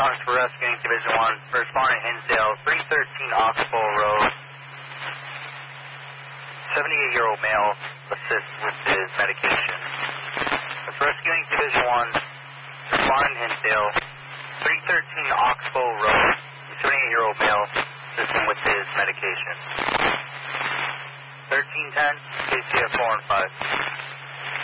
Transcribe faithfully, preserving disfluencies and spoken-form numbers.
Response for rescuing Division one. Responding Hinsdale, three thirteen Oxbow Road. seventy-eight-year-old male assists with his medication. That's rescuing Division one. Responding Hinsdale, three thirteen Oxbow Road. seventy-eight-year-old male assisting with his medication. thirteen ten, K C F four and five.